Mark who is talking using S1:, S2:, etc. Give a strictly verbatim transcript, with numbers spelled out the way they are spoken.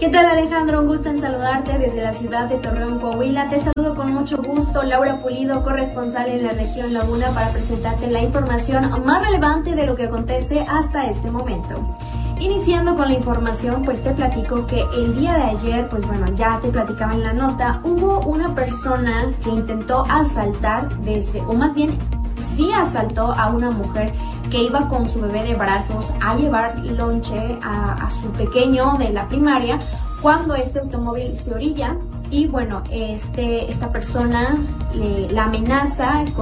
S1: ¿Qué tal, Alejandro? Un gusto en saludarte desde la ciudad de Torreón, Coahuila. Te saludo con mucho gusto, Laura Pulido, corresponsal en la región Laguna, para presentarte la información más relevante de lo que acontece hasta este momento. Iniciando con la información, pues te platico que el día de ayer, pues bueno, ya te platicaba en la nota, hubo una persona que intentó asaltar desde, o más bien, sí asaltó a una mujer que iba con su bebé de brazos a llevar lonche a, a su pequeño de la primaria, cuando este automóvil se orilla y bueno, este, esta persona le, la amenaza con